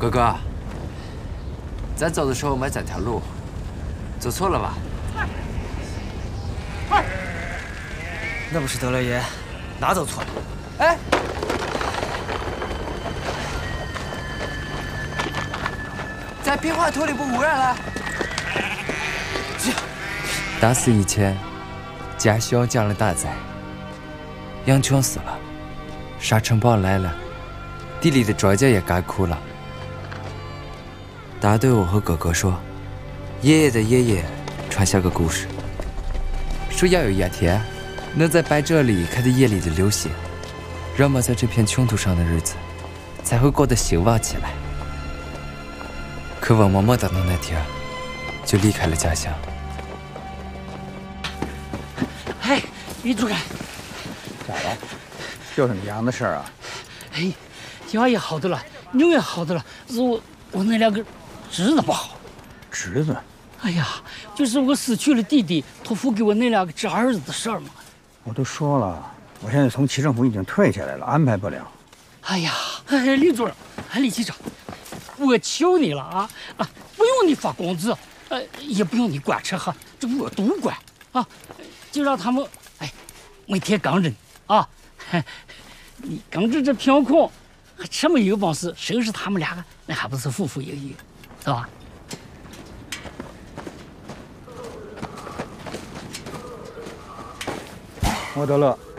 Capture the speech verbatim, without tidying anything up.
哥哥，咱走的时候买这条路，走错了吧？ 快！那不是德勒爷，哪走错了？ 哎，在平缓土里不污染了？大四以前，家乡降了大灾，羊群死了，沙尘暴来了，地里的庄稼也干枯了。大对我和哥哥说，爷爷的爷爷传下个故事，说要有一天，能在白昼里看到夜里的流星，人们在这片穷土上的日子才会过得兴旺起来。可我默默等到那天，就离开了家乡。 哎，李主任， 咋了？就是你羊的事儿啊？ 哎，羊也好的了，牛也好的了，是我我那两个侄子不好。 侄子？ 哎呀，就是我失去了弟弟，托付给我那两个侄儿子的事儿嘛。 我都说了，我现在从区政府已经退下来了，安排不了。 哎呀，哎，李主任，哎，李局长，我求你了啊啊！不用你发工资，呃，也不用你管吃喝，这我都管啊，就让他们哎每天刚着你啊。你刚着这贫困，还这么有本事，收拾他们两个，那还不是富富有有，是吧？ 莫德勒，